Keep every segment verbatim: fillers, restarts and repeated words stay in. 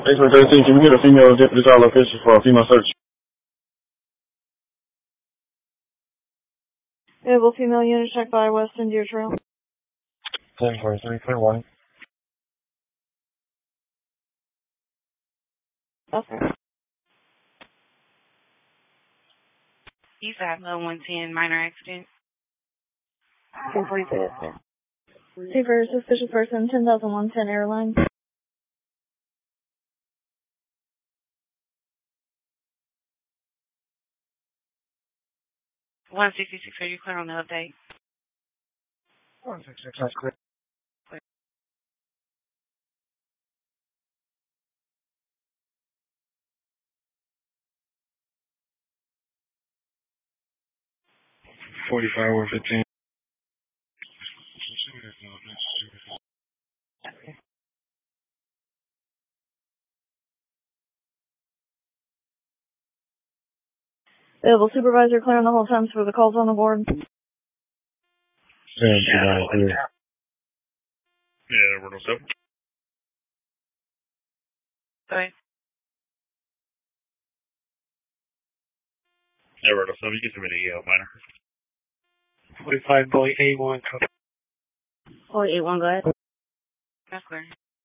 Expert thirteen, can we get a female to this our location for a female search? Available female unit check by West India Trail. ten forty-three, clear one. Okay. Eastside Low one ten, minor accident. ten forty-two, sir. Paper, suspicious person, ten thousand one ten airline. one sixty-six, are you clear on the update? one sixty-six, that's clear. forty-five, one fifteen. Available supervisor, clear on the whole times for the calls on the board. ten two nine, clear. Yeah, we're no seven. Go ahead. Yeah, we're no seven. You can submit a Yale minor. forty-five boy A one, copy. Boy eight one, go ahead. That's clear.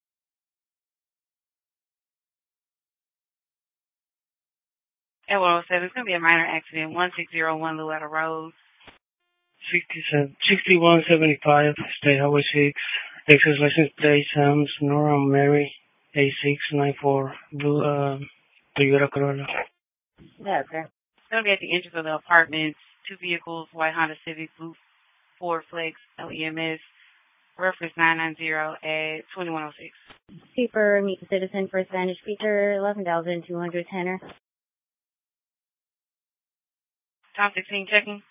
At one oh seven, it's going to be a minor accident, one six zero one Louetta Road. sixty-seven, sixty-one seventy-five, State Highway six, Texas license plate, Sam's, Nora Mary, A six nine four, Blue, uh, Toyota Corolla. Yeah, okay. It's going to be at the entrance of the apartments, two vehicles, white Honda Civic, blue Ford Flex, L E M S, reference nine nine zero at twenty-one oh six. Paper, meet the citizen for Spanish feature, eleven thousand two hundred tenner. Tom sixteen checking.